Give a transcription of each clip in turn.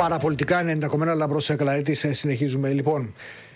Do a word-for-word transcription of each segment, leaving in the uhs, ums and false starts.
Παραπολιτικά ενενήντα κόμμα ένα Λαμπρός Καλαρίτης. Συνεχίζουμε λοιπόν.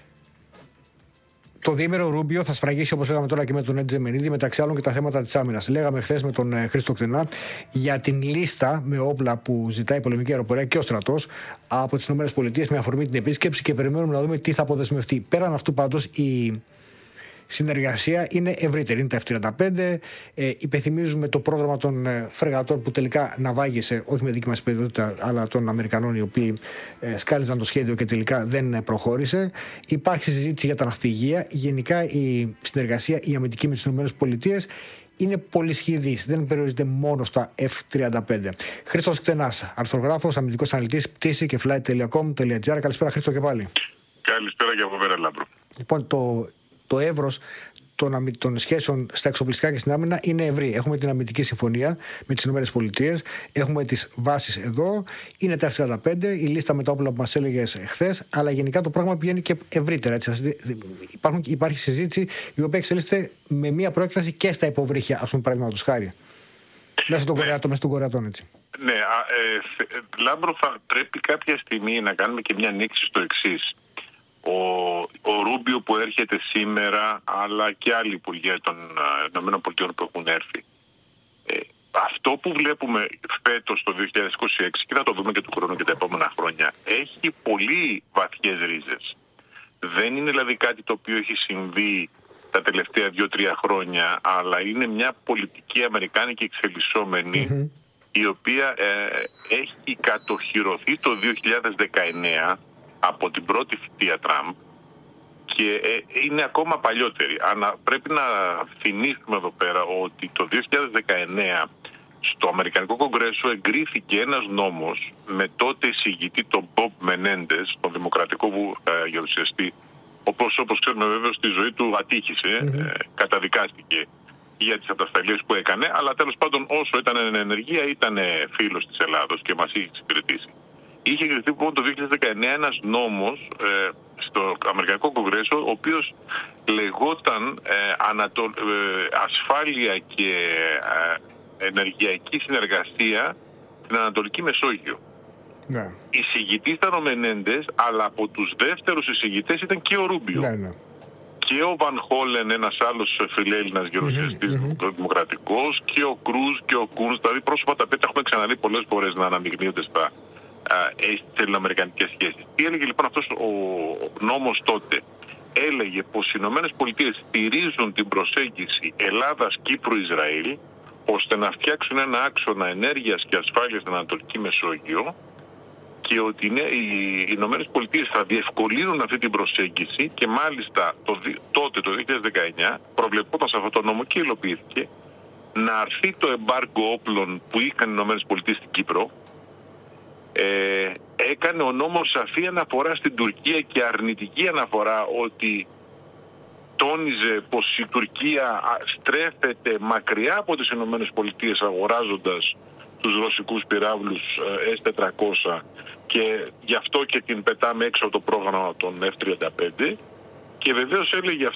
Το διήμερο Ρούμπιο θα σφραγίσει, όπως λέγαμε τώρα και με τον Ετζεμενίδη, μεταξύ άλλων και τα θέματα της άμυνας. Λέγαμε χθες με τον ε, Χρήστο Κτηνά για την λίστα με όπλα που ζητάει η πολεμική αεροπορία και ο στρατός από τις ΗΠΑ με αφορμή την επίσκεψη και περιμένουμε να δούμε τι θα αποδεσμευτεί. Πέραν αυτού, πάντως, η συνεργασία είναι ευρύτερη. Είναι τα εφ τριάντα πέντε. Ε, υπενθυμίζουμε το πρόγραμμα των ε, φρεγατών που τελικά ναυάγησε, όχι με δική μας ιδιότητα, αλλά των Αμερικανών, οι οποίοι ε, σκάλιζαν το σχέδιο και τελικά δεν ε, προχώρησε. Υπάρχει συζήτηση για τα ναυπηγεία. Γενικά η συνεργασία, η αμυντική με τις ΗΠΑ είναι πολυσχηδής. Δεν περιορίζεται μόνο στα εφ τριάντα πέντε. Χρήστος Κτενάς, αρθρογράφος, αμυντικός αναλυτής, πτήση και flight τελεία com τελεία τζι άρ. Καλησπέρα, Χρήστο, και πάλι. Καλησπέρα και από μέρα, Λάμπρο. Λοιπόν, το Το εύρος των, των σχέσεων στα εξοπλιστικά και στην άμυνα είναι ευρύ. Έχουμε την αμυντική συμφωνία με τις ΗΠΑ, έχουμε τις βάσεις εδώ, είναι τα εφ τριάντα πέντε, η λίστα με τα όπλα που μας έλεγες χθες, αλλά γενικά το πράγμα πηγαίνει και ευρύτερα. Έτσι. Υπάρχουν, υπάρχει συζήτηση η οποία εξελίσσεται με μία προέκταση και στα υποβρύχια, ας πούμε, παραδείγματος χάρη. Μέσα στον Κορεατό, μέσα στον Κορεατών, έτσι. Ναι, ε, ε, Λάμπρο, θα πρέπει κάποια στιγμή να κάνουμε και μια ανοίξη στο εξής. Ο, ο Ρούμπιο που έρχεται σήμερα, αλλά και άλλοι υπουργοί των ΗΠΑ που έχουν έρθει. Ε, αυτό που βλέπουμε φέτος το δύο χιλιάδες είκοσι έξι, και θα το δούμε και του χρόνου και τα επόμενα χρόνια, έχει πολύ βαθιές ρίζες. Δεν είναι δηλαδή κάτι το οποίο έχει συμβεί τα τελευταία δύο τρία χρόνια, αλλά είναι μια πολιτική αμερικάνικη εξελισσόμενη, mm-hmm. η οποία ε, έχει κατοχυρωθεί το δύο χιλιάδες δεκαεννέα από την πρώτη θητεία Τραμπ και ε, είναι ακόμα παλιότερη. Ανα, πρέπει να θυμίσουμε εδώ πέρα ότι το δύο χιλιάδες δεκαεννέα στο Αμερικανικό Κογκρέσο εγκρίθηκε ένας νόμος με τότε εισηγητή τον Μπομπ Μενέντες, τον δημοκρατικό ε, γερουσιαστή, όπως, όπως ξέρουμε βέβαια στη ζωή του ατύχησε, mm-hmm. ε, καταδικάστηκε για τις ατασταλίες που έκανε, αλλά τέλος πάντων όσο ήταν εν ενεργεία ήταν φίλος της Ελλάδος και μας είχε εξυπηρετήσει. Είχε εγκριθεί λοιπόν το δύο χιλιάδες δεκαεννέα ένας νόμος ε, στο Αμερικανικό Κογκρέσο, ο οποίος λεγόταν ε, ανατο, ε, ασφάλεια και ε, ενεργειακή συνεργασία στην Ανατολική Μεσόγειο. Ναι. Εισηγητής ήταν ο Μενέντες, αλλά από τους δεύτερους εισηγητές ήταν και ο Ρούμπιο. Ναι, ναι. Και ο Βαν Χόλεν, ένας άλλος φιλέλληνας γερουσιαστής mm-hmm. δημοκρατικός, και ο Κρούζ και ο Κούνς, δηλαδή πρόσωπα τα οποία τα έχουμε ξαναδεί πολλές φορές να αναμειγνύονται στα στις ελληνοαμερικανικές σχέσεις. Τι έλεγε λοιπόν αυτός ο νόμος τότε? Έλεγε πως οι Ηνωμένες Πολιτείες στηρίζουν την προσέγγιση Ελλάδας-Κύπρου-Ισραήλ ώστε να φτιάξουν ένα άξονα ενέργειας και ασφάλειας στην Ανατολική Μεσόγειο και ότι οι Ηνωμένες Πολιτείες θα διευκολύνουν αυτή την προσέγγιση και μάλιστα το, τότε το δύο χιλιάδες δεκαεννέα προβλεπόταν σε αυτό το νόμο και υλοποιήθηκε να αρθεί το εμπάργκο όπλων που είχαν οι Ηνωμένες Πολιτείες στην Κύπρο. Ε, έκανε ο νόμος σαφή αναφορά στην Τουρκία και αρνητική αναφορά ότι τόνιζε πως η Τουρκία στρέφεται μακριά από τις Ηνωμένες Πολιτείες αγοράζοντας τους ρωσικούς πυράβλους ες τετρακόσια και γι' αυτό και την πετάμε έξω από το πρόγραμμα των εφ τριάντα πέντε και βεβαίως έλεγε